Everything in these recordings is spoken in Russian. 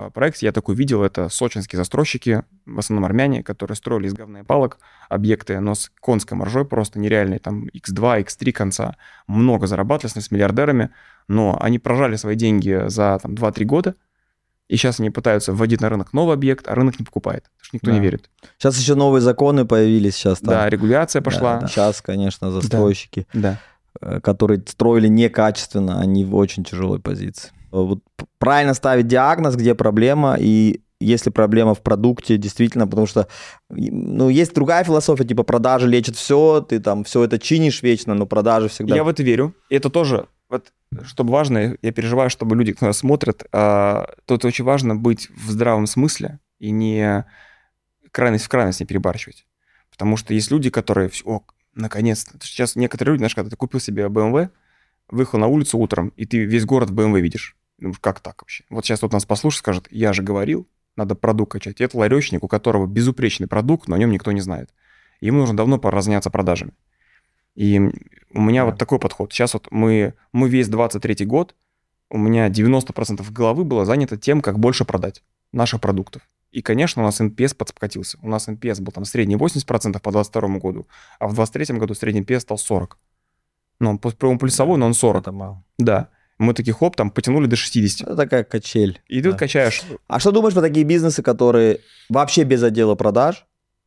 проекте, я такой видел, это сочинские застройщики, в основном армяне, которые строили из говна и палок объекты, но с конской маржой просто нереальной, там x2, x3 конца. Много зарабатывали с миллиардерами, но они прожали свои деньги за там, 2-3 года, и сейчас они пытаются вводить на рынок новый объект, а рынок не покупает, потому что никто не верит. Сейчас еще новые законы появились. Сейчас там... Да, регуляция пошла. Да. Сейчас, конечно, застройщики, да. которые строили некачественно, они в очень тяжелой позиции. Вот правильно ставить диагноз, где проблема, и если проблема в продукте, действительно, потому что есть другая философия, типа продажи лечат все, ты там все это чинишь вечно, но продажи всегда... Я в это верю. И это тоже, вот, чтобы важно, я переживаю, чтобы люди, кто нас смотрят, тут очень важно быть в здравом смысле и не крайность в крайность не перебарщивать. Потому что есть люди, которые, наконец-то, сейчас некоторые люди, знаешь, когда ты купил себе BMW, выехал на улицу утром, и ты весь город в BMW видишь. Думаешь, как так вообще? Вот сейчас вот нас послушает, скажет, я же говорил, надо продукт качать. И это ларечник, у которого безупречный продукт, но о нем никто не знает. Ему нужно давно пора заняться продажами. И у меня вот такой подход. Сейчас вот мы весь 23-й год, у меня 90% головы было занято тем, как больше продать наших продуктов. И, конечно, у нас NPS подкатился. У нас NPS был там средний 80% по 22 году, а в 23 году средний NPS стал 40. Ну, он плюсовой, но он 40. Это мало. Да. Мы такие, хоп, там потянули до 60. Это такая качель. И ты качаешь. А что думаешь про такие бизнесы, которые вообще без отдела продаж,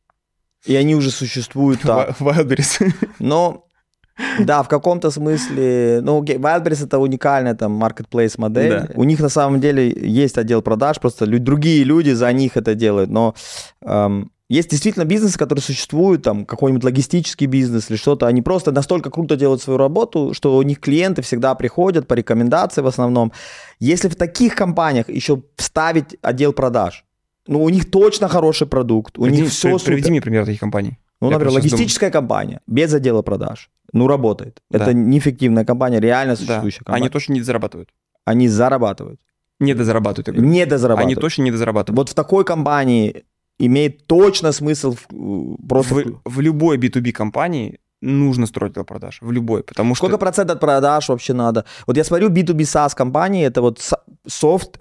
и они уже существуют так? Wildberries. Но, да, в каком-то смысле, Wildberries это уникальная там marketplace модель. Да. У них на самом деле есть отдел продаж, просто другие люди за них это делают, но... Есть действительно бизнесы, которые существуют, там какой-нибудь логистический бизнес или что-то, они просто настолько круто делают свою работу, что у них клиенты всегда приходят по рекомендации в основном. Если в таких компаниях еще вставить отдел продаж, у них точно хороший продукт, у них все супер. Приведи мне пример таких компаний. Например, логистическая компания без отдела продаж, работает. Да. Это неэффективная компания, реально существующая компания. Они точно не дозарабатывают. Они зарабатывают. Недозарабатывают. Недозарабатывают. Они точно не дозарабатывают. Вот в такой компании... имеет точно смысл просто... В любой B2B компании нужно строить отдел продаж. В любой, потому что... Сколько процентов от продаж вообще надо? Вот я смотрю B2B SaaS компании, это вот софт,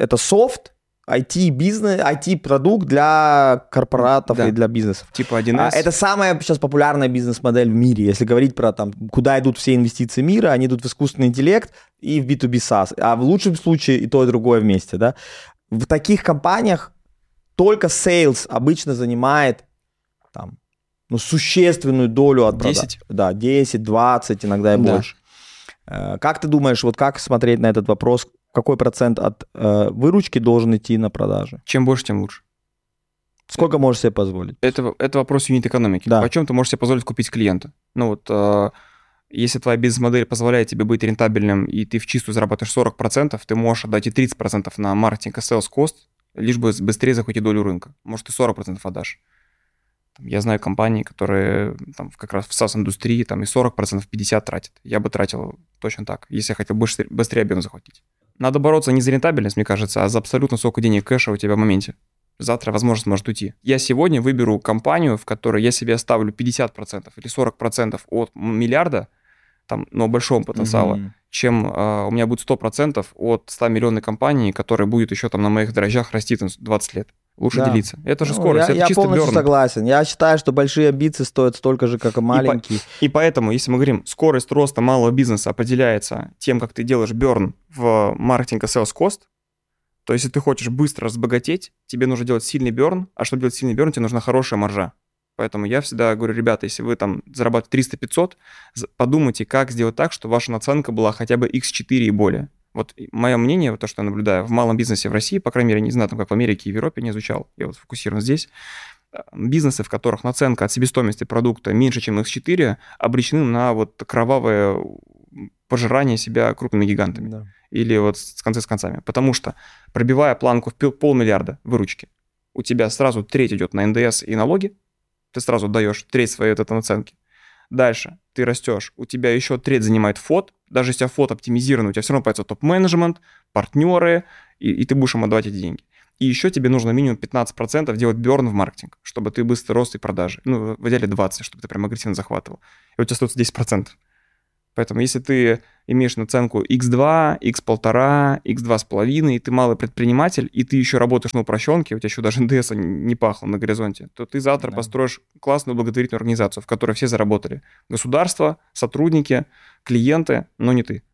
IT-бизнес, IT-продукт для корпоратов и для бизнесов. Типа 1С. Это самая сейчас популярная бизнес-модель в мире. Если говорить про там, куда идут все инвестиции мира, они идут в искусственный интеллект и в B2B SaaS. А в лучшем случае и то, и другое вместе. Да? В таких компаниях только sales обычно занимает там, существенную долю от продаж. 10? Да, 10, 20, иногда и больше. Как ты думаешь, вот как смотреть на этот вопрос? Какой процент от выручки должен идти на продажи? Чем больше, тем лучше. Сколько можешь себе позволить? Это вопрос юнит-экономики. Да. Почем ты можешь себе позволить купить клиента? Если твоя бизнес-модель позволяет тебе быть рентабельным, и ты в чистую зарабатываешь 40%, ты можешь отдать и 30% на маркетинг и sales cost, лишь бы быстрее захватить долю рынка. Может, ты 40% отдашь. Я знаю компании, которые там, как раз в SaaS-индустрии там, и 40%, 50% тратят. Я бы тратил точно так, если я хотел быстрее объем захватить. Надо бороться не за рентабельность, мне кажется, а за абсолютно сколько денег кэша у тебя в моменте. Завтра возможность может уйти. Я сегодня выберу компанию, в которой я себе оставлю 50% или 40% от миллиарда, там, но большого потенциала, чем у меня будет 100% от 100-миллионной компании, которая будет еще там на моих дрожжах расти 20 лет. Лучше делиться. Это же скорость, это я чисто полностью burn. Согласен. Я считаю, что большие амбиции стоят столько же, как и маленькие. И поэтому, если мы говорим, скорость роста малого бизнеса определяется тем, как ты делаешь burn в маркетинг и sales cost, то если ты хочешь быстро разбогатеть, тебе нужно делать сильный burn, а чтобы делать сильный burn, тебе нужна хорошая маржа. Поэтому я всегда говорю, ребята, если вы там зарабатываете 300-500, подумайте, как сделать так, чтобы ваша наценка была хотя бы x4 и более. Вот мое мнение, то, что я наблюдаю в малом бизнесе в России, по крайней мере, не знаю, там, как в Америке и в Европе, не изучал, я вот фокусирован здесь, бизнесы, в которых наценка от себестоимости продукта меньше, чем x4, обречены на вот кровавое пожирание себя крупными гигантами. Да. Или вот с концами. Потому что, пробивая планку в 500 миллиона выручки, у тебя сразу треть идет на НДС и налоги, ты сразу даешь треть своей вот этой наценки. Дальше ты растешь, у тебя еще треть занимает ФОД, даже если у тебя ФОД оптимизирован, у тебя все равно появится топ-менеджмент, партнеры, и ты будешь им отдавать эти деньги. И еще тебе нужно минимум 15% делать бёрн в маркетинг, чтобы ты быстро рос и продажи. В идеале 20%, чтобы ты прям агрессивно захватывал. И у тебя остается 10%. Поэтому если ты имеешь наценку X2, X1,5, X2,5, и ты малый предприниматель, и ты еще работаешь на упрощенке, у тебя еще даже НДС не пахло на горизонте, то ты завтра построишь классную благотворительную организацию, в которой все заработали. Государство, сотрудники, клиенты, но не ты.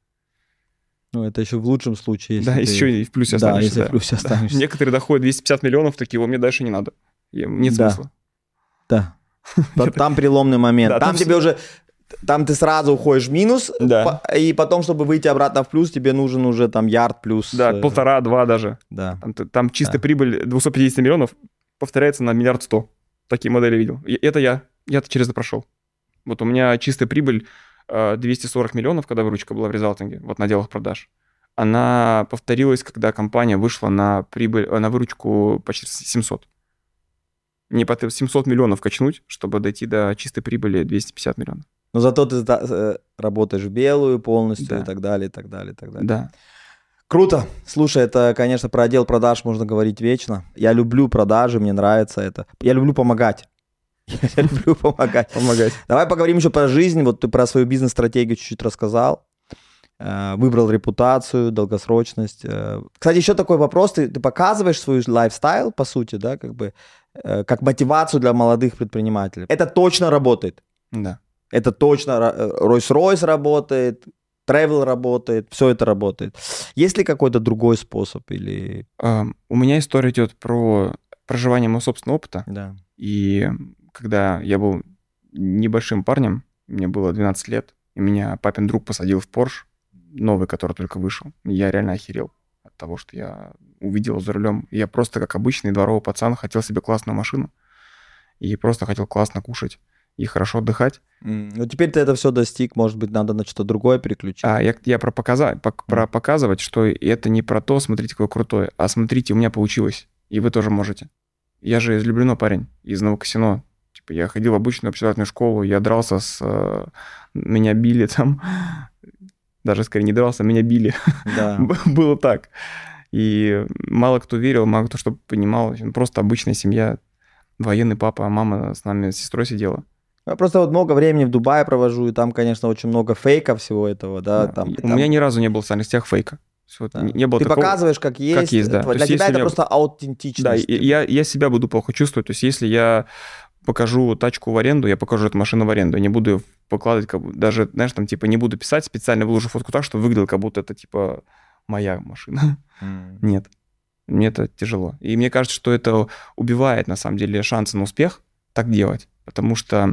Ну, это еще в лучшем случае. Если да, еще и в плюсе останешься. Да, если в плюсе останешься. Да. Некоторые доходят 250 миллионов, такие, мне дальше не надо. Нет смысла. Да. Там переломный момент. Там тебе уже... Там ты сразу уходишь в минус, и потом, чтобы выйти обратно в плюс, тебе нужен уже там ярд плюс. Да, 1,5-2 даже. Да. Там чистая прибыль 250 миллионов повторяется на 1 100 000 000. Такие модели видел. И это я-то через это прошел. Вот у меня чистая прибыль 240 миллионов, когда выручка была в резалтинге, вот на делах продаж. Она повторилась, когда компания вышла на выручку почти 700. Мне по 700 миллионов качнуть, чтобы дойти до чистой прибыли 250 миллионов. Но зато ты работаешь в белую полностью и так далее, и так далее, и так далее. Да. Круто. Слушай, это, конечно, про отдел продаж можно говорить вечно. Я люблю продажи, мне нравится это. Я люблю помогать. Я люблю помогать. Давай поговорим еще про жизнь. Вот ты про свою бизнес-стратегию чуть-чуть рассказал. Выбрал репутацию, долгосрочность. Кстати, еще такой вопрос. Ты показываешь свой лайфстайл, по сути, да, как мотивацию для молодых предпринимателей. Это точно работает. Да. Это точно Rolls-Royce работает, Travel работает, все это работает. Есть ли какой-то другой способ? Или... У меня история идет про проживание моего собственного опыта. Да. И когда я был небольшим парнем, мне было 12 лет, и меня папин друг посадил в Porsche, новый, который только вышел. Я реально охерел от того, что я увидел за рулем. Я просто, как обычный дворовый пацан, хотел себе классную машину и просто хотел классно кушать и хорошо отдыхать. Ну, теперь ты это все достиг, может быть, надо на что-то другое переключить. Я про показывать, что это не про то, смотрите, какое крутое, а смотрите, у меня получилось, и вы тоже можете. Я же из Люблино парень, из Новокосино. Типа, я ходил в обычную общественную школу, я дрался меня били там, даже скорее не дрался, меня били. Да. Было так. И мало кто верил, мало кто что понимал. Просто обычная семья, военный папа, а мама с нами, с сестрой сидела. Я просто вот много времени в Дубае провожу, и там, конечно, очень много фейка всего этого, да. Там, у меня ни разу не было в социальных сетях фейка. Да. Не было ты такого, показываешь, как есть. Как есть, да. Для тебя это просто аутентичность. Да, я себя буду плохо чувствовать. То есть если я покажу тачку в аренду, я покажу эту машину в аренду. Я не буду выкладывать, даже, знаешь, там, типа, не буду писать, специально выложу фотку так, чтобы выглядело, как будто это, типа, моя машина. Нет. Мне это тяжело. И мне кажется, что это убивает, на самом деле, шансы на успех так делать. Потому что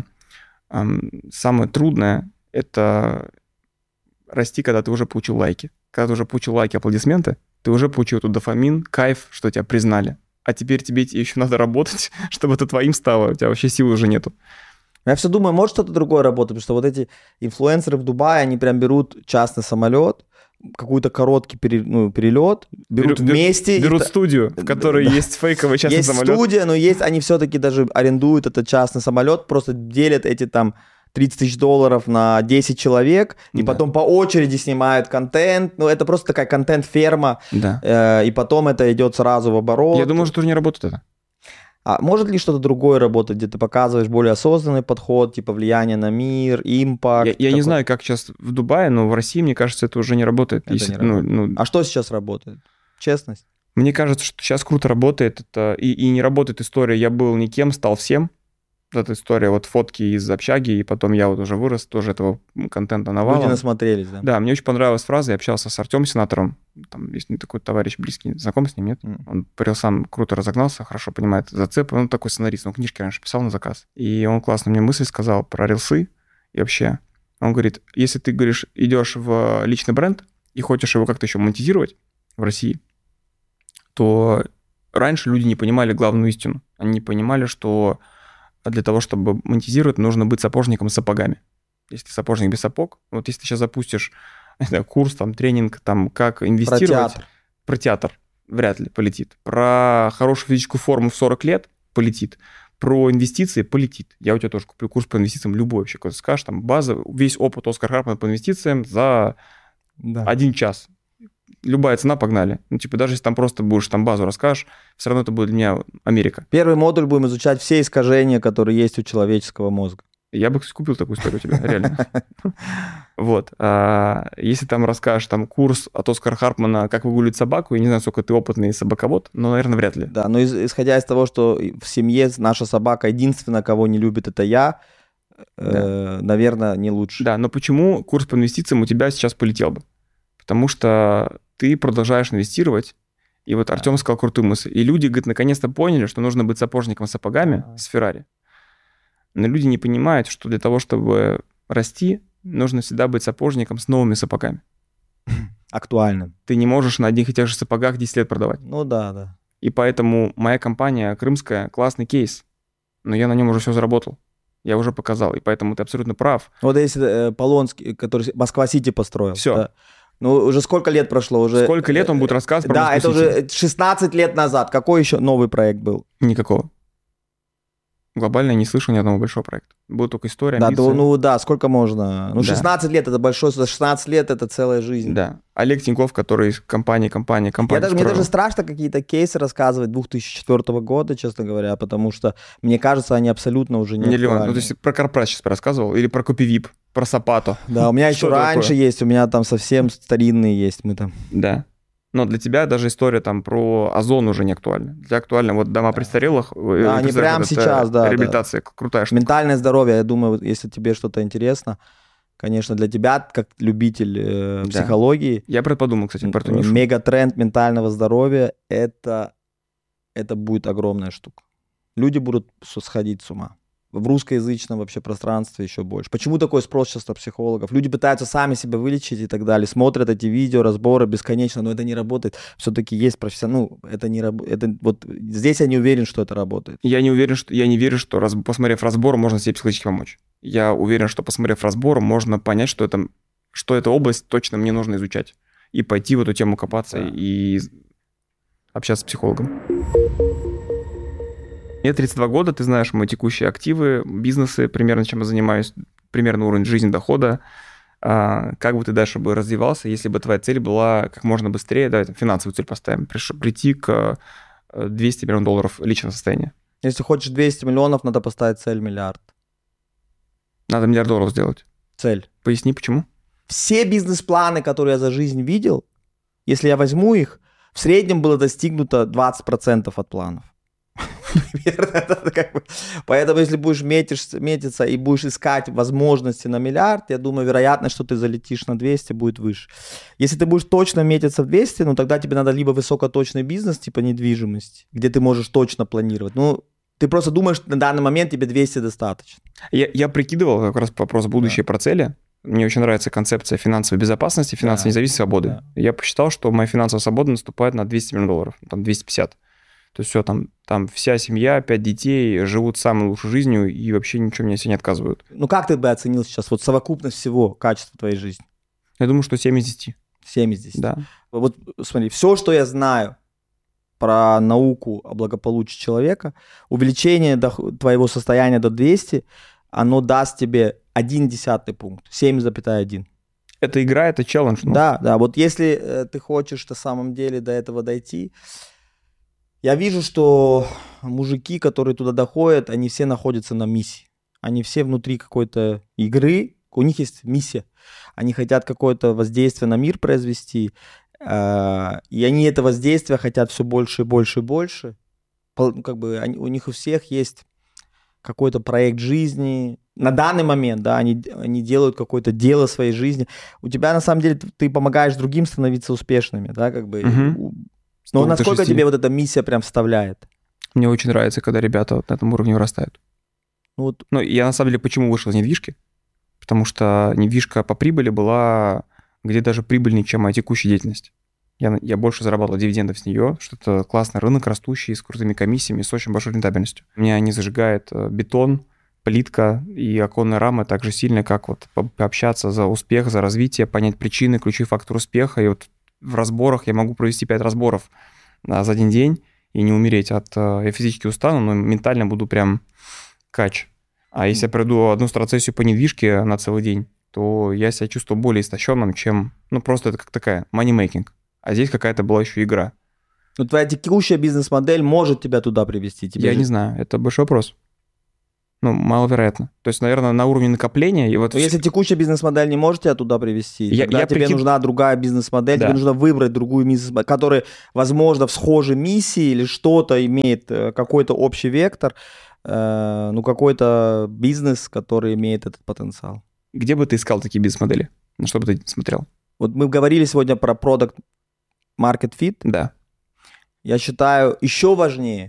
самое трудное – это расти, когда ты уже получил лайки. Когда ты уже получил лайки, аплодисменты, ты уже получил тут дофамин, кайф, что тебя признали. А теперь тебе еще надо работать, чтобы это твоим стало. У тебя вообще силы уже нету. Я все думаю, может что-то другое работать, потому что вот эти инфлюенсеры в Дубае, они прям берут частный самолет, какой-то короткий перелет, берут вместе. Берут студию, в которой есть фейковый частный самолет. Есть студия, но они все-таки даже арендуют этот частный самолет, просто делят эти там $30 000 на 10 человек, и потом по очереди снимают контент. Ну, это просто такая контент-ферма, и потом это идет сразу в оборот. Я думаю, что уже не работает это. А может ли что-то другое работать, где ты показываешь более осознанный подход, типа влияние на мир, импакт? Я не знаю, как сейчас в Дубае, но в России, мне кажется, это уже не работает. А что сейчас работает? Честность? Мне кажется, что сейчас круто работает. И не работает история «я был никем, стал всем». Эта история, вот фотки из общаги, и потом я вот уже вырос, тоже этого контента навалом. Люди насмотрелись, да? Да, мне очень понравилась фраза, я общался с Артемом Сенатором, там есть такой товарищ близкий, знаком с ним, нет? Он сам круто разогнался, хорошо понимает зацепы, он такой сценарист, он книжки раньше писал на заказ. И он классно мне мысль сказал про рилсы и вообще. Он говорит, если ты, говоришь, идешь в личный бренд и хочешь его как-то еще монетизировать в России, то раньше люди не понимали главную истину. Они не понимали, что для того, чтобы монетизировать, нужно быть сапожником с сапогами. Если ты сапожник без сапог, вот если ты сейчас запустишь курс, там, тренинг, там, как инвестировать... Про театр вряд ли полетит. Про хорошую физическую форму в 40 лет полетит. Про инвестиции полетит. Я у тебя тоже куплю курс по инвестициям любой вообще, когда скажешь, там, база, весь опыт Оскар Харпмана по инвестициям за 1 час. Любая цена, погнали. Ну, типа, даже если там просто будешь там базу расскажешь, все равно это будет для меня Америка. Первый модуль будем изучать все искажения, которые есть у человеческого мозга. Я бы купил такую историю у тебя, реально. Вот. Если там расскажешь там курс от Оскара Харпмана «Как выгуливать собаку», я не знаю, сколько ты опытный собаковод, но, наверное, вряд ли. Да, но исходя из того, что в семье наша собака единственная, кого не любит, это я, наверное, не лучше. Да, но почему курс по инвестициям у тебя сейчас полетел бы? Потому что ты продолжаешь инвестировать, и вот Артем сказал крутую мысль. И люди, говорит, наконец-то поняли, что нужно быть сапожником с сапогами, с Феррари. Но люди не понимают, что для того, чтобы расти, нужно всегда быть сапожником с новыми сапогами. Актуальным. Ты не можешь на одних и тех же сапогах 10 лет продавать. Ну да. И поэтому моя компания крымская классный кейс, но я на нем уже все заработал. Я уже показал, и поэтому ты абсолютно прав. Вот если Полонский, который Москва-Сити построил. Все. Да. Ну, уже сколько лет прошло? Уже... Сколько лет он будет рассказывать про Да, это Москву-Сити? уже 16 лет назад. Какой еще новый проект был? Никакого. Глобально я не слышал ни одного большого проекта. Будет только история, Да, амбиции. сколько можно? Ну, 16 лет это большой, 16 лет это целая жизнь. Да. Олег Тиньков, который из компании Мне даже страшно какие-то кейсы рассказывать 2004 года, честно говоря, потому что, мне кажется, они абсолютно уже не актуальны. Ну, то есть про корпорат сейчас рассказывал, или про Копивип, про Сапато. Да, у меня еще раньше есть, у меня там совсем старинные есть, мы там... Да. Но для тебя даже история там про Озон уже не актуальна. Для тебя актуально вот дома престарелых. Да, не прямо сейчас, да. Реабилитация, крутая штука. Ментальное здоровье, я думаю, если тебе что-то интересно, конечно, для тебя, как любитель психологии... Я подумал, кстати, про эту нишу. Мегатренд ментального здоровья — это будет огромная штука. Люди будут сходить с ума. В русскоязычном вообще пространстве еще больше. Почему такой спрос сейчас на психологов? Люди пытаются сами себя вылечить и так далее, смотрят эти видео, разборы бесконечно, но это не работает. Все-таки есть профессионал, это не работает. Вот здесь я не уверен, что это работает. Я не верю, что посмотрев разбор, можно себе психологически помочь. Я уверен, что посмотрев разбор, можно понять, что эта область точно мне нужно изучать. И пойти в эту тему копаться и общаться с психологом. Мне 32 года, ты знаешь мои текущие активы, бизнесы, примерно чем я занимаюсь, примерно уровень жизни, дохода. Как бы ты дальше бы развивался, если бы твоя цель была как можно быстрее, давай финансовую цель поставим, прийти к 200 миллионов долларов личного состояния? Если хочешь 200 миллионов, надо поставить цель миллиард. Надо $1 миллиард сделать. Цель. Поясни, почему? Все бизнес-планы, которые я за жизнь видел, если я возьму их, в среднем было достигнуто 20% от планов. Поэтому, если будешь метиться и будешь искать возможности на миллиард, я думаю, вероятность, что ты залетишь на 200, будет выше. Если ты будешь точно метиться в 200, ну тогда тебе надо либо высокоточный бизнес, типа недвижимость, где ты можешь точно планировать. Ну, ты просто думаешь, на данный момент тебе 200 достаточно. Я прикидывал как раз вопрос будущее про цели. Мне очень нравится концепция финансовой безопасности, финансовой независимости, свободы. Да. Я посчитал, что моя финансовая свобода наступает на 200 миллионов долларов, там 250. То есть все, там вся семья, 5 детей живут самой лучшей жизнью и вообще ничего мне себе не отказывают. Ну как ты бы оценил сейчас вот совокупность всего качества твоей жизни? Я думаю, что 7 из 10. 7 из 10? Да. Вот смотри, все, что я знаю про науку о благополучии человека, увеличение твоего состояния до 200, оно даст тебе 0,1 пункт, 7,1. Это игра, это челлендж. Ну. Да, вот если ты хочешь на самом деле до этого дойти, я вижу, что мужики, которые туда доходят, они все находятся на миссии. Они все внутри какой-то игры, у них есть миссия. Они хотят какое-то воздействие на мир произвести, и они это воздействие хотят все больше и больше и больше. Как бы у них у всех есть какой-то проект жизни. На данный момент, да, они делают какое-то дело своей жизни. У тебя, на самом деле, ты помогаешь другим становиться успешными, да, как бы. Но насколько тебе вот эта миссия прям вставляет? Мне очень нравится, когда ребята вот на этом уровне вырастают. Ну, я на самом деле почему вышел из недвижки? Потому что недвижка по прибыли была где даже прибыльнее, чем моя текущая деятельность. Я больше зарабатывал дивидендов с нее, что это классный рынок, растущий, с крутыми комиссиями, с очень большой рентабельностью. Меня не зажигает бетон, плитка и оконная рама так же сильно, как вот пообщаться за успех, за развитие, понять причины, ключевой фактор успеха. И вот в разборах я могу провести 5 разборов за один день и не умереть я физически устану, но ментально буду прям кач. А если я пройду одну страцессию по недвижке на целый день, то я себя чувствую более истощенным, чем... Ну, просто это как такая money-making. А здесь какая-то была еще игра. Ну, твоя текущая бизнес-модель может тебя туда привести? Я не знаю, это большой вопрос. маловероятно. То есть, наверное, на уровне накопления... И вот но если текущая бизнес-модель не может тебя туда привести, тогда тебе нужна другая бизнес-модель, тебе нужно выбрать другую бизнес-модель, которая, возможно, в схожей миссии или что-то имеет какой-то общий вектор, какой-то бизнес, который имеет этот потенциал. Где бы ты искал такие бизнес-модели? На что бы ты смотрел? Вот мы говорили сегодня про Product Market Fit. Да. Я считаю, еще важнее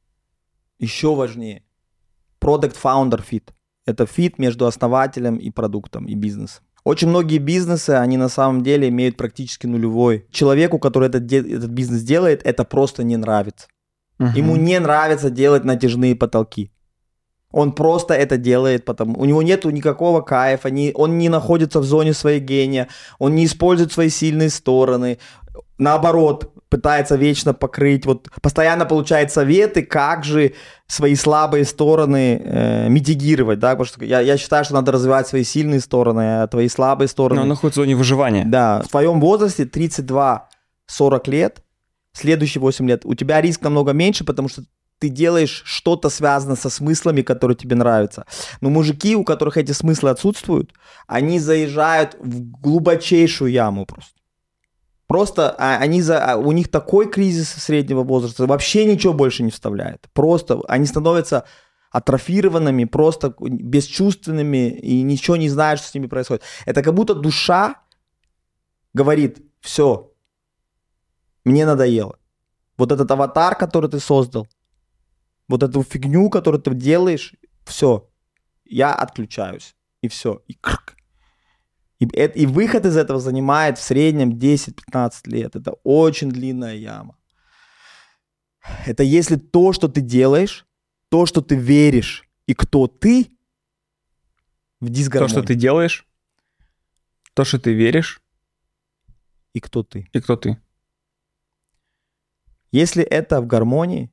Product Founder Fit. Это фит между основателем и продуктом, и бизнесом. Очень многие бизнесы, они на самом деле имеют практически нулевой. Человеку, который этот бизнес делает, это просто не нравится. Ему не нравится делать натяжные потолки. Он просто это делает, потому у него нету никакого кайфа, он не находится в зоне своего гения, он не использует свои сильные стороны. Наоборот, пытается вечно покрыть, постоянно получает советы, как же свои слабые стороны митигировать, да, потому что я считаю, что надо развивать свои сильные стороны, а твои слабые стороны... Но он находится в зоне выживания. Да, в твоем возрасте 32-40 лет, следующие 8 лет, у тебя риск намного меньше, потому что ты делаешь что-то связанное со смыслами, которые тебе нравятся. Но мужики, у которых эти смыслы отсутствуют, они заезжают в глубочайшую яму просто. Просто у них такой кризис среднего возраста, вообще ничего больше не вставляет. Просто они становятся атрофированными, просто бесчувственными и ничего не знают, что с ними происходит. Это как будто душа говорит: все, мне надоело. Вот этот аватар, который ты создал, вот эту фигню, которую ты делаешь, все, я отключаюсь. И все. И выход из этого занимает в среднем 10-15 лет. Это очень длинная яма. Это если то, что ты делаешь, то, что ты веришь, и кто ты, в дисгармонии. То, что ты делаешь, то, что ты веришь, и кто ты. И кто ты. Если это в гармонии,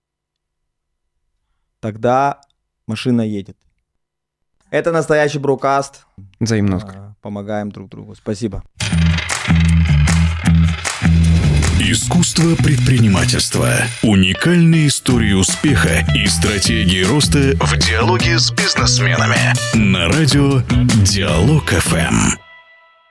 тогда машина едет. Это настоящий брокаст. Взаимно. Помогаем друг другу. Спасибо. Искусство предпринимательства. Уникальные истории успеха и стратегии роста в диалоге с бизнесменами. На радио Диалог ФМ.